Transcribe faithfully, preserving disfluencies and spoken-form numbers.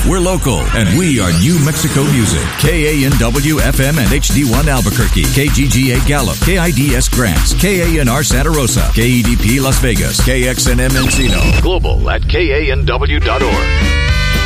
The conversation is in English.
We're local, and we are New Mexico music. K A N W F M and H D one Albuquerque, K G G A Gallup, K I D S Grants, K A N R Santa Rosa, K E D P Las Vegas, K X N M Encino. Global at K A N W dot org.